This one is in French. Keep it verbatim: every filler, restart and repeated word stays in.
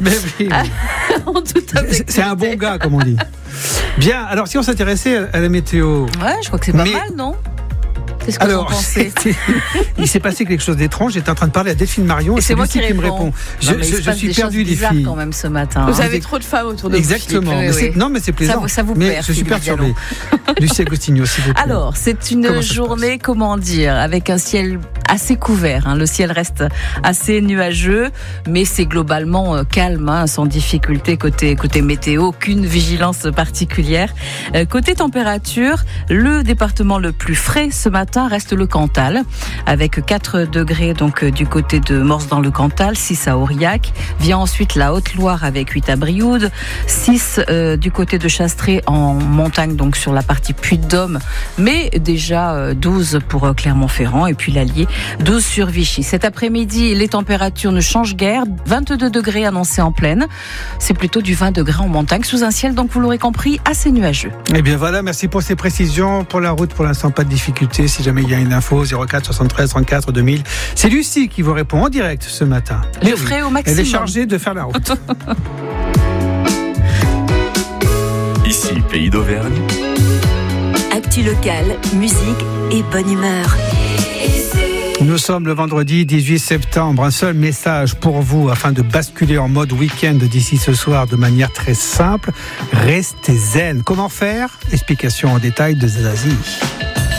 Mais oui. en toute c'est, c'est un bon gars, comme on dit. Bien, alors si on s'intéressait à la météo. Ouais, je crois que c'est pas Mais... mal, non ? Qu'est-ce que Alors, vous en pensez ? il s'est passé quelque chose d'étrange. J'étais en train de parler à Delphine Marion et, et c'est, c'est moi Lucie qui, qui me répond. Je, non, je, je suis perdu, les filles. Quand même ce matin. Vous hein. avez trop de femmes autour de Exactement. vous. Exactement. Oui, non, mais c'est plaisant. Ça vous, ça vous mais perd, je suis perturbé. Lucie Agostinho, s'il vous plaît. Alors, c'est une comment journée, comment dire, avec un ciel assez couvert. Hein. Le ciel reste assez nuageux, mais c'est globalement euh, calme, hein, sans difficulté côté côté météo, aucune vigilance particulière. Euh, côté température, le département le plus frais ce matin reste le Cantal, avec quatre degrés donc euh, du côté de Morse dans le Cantal, six à Aurillac. Vient ensuite la Haute-Loire avec huit à Brioude, six euh, du côté de Chastré en montagne, donc sur la partie Puy-de-Dôme, mais déjà euh, douze pour euh, Clermont-Ferrand, et puis l'Allier douze sur Vichy. Cet après-midi, les températures ne changent guère. vingt-deux degrés annoncés en plaine. C'est plutôt du vingt degrés en montagne, sous un ciel, donc vous l'aurez compris, assez nuageux. Eh bien voilà, merci pour ces précisions. Pour la route, pour l'instant, pas de difficulté. Si jamais il y a une info, zéro quatre soixante-treize trente-quatre deux mille. C'est Lucie qui vous répond en direct ce matin. Je Mais ferai oui, au maximum. Elle est chargée de faire la route. Ici, Pays d'Auvergne. Actu locale, musique et bonne humeur. Nous sommes le vendredi dix-huit septembre. Un seul message pour vous afin de basculer en mode week-end d'ici ce soir de manière très simple. Restez zen. Comment faire ? Explication en détail de Zazie.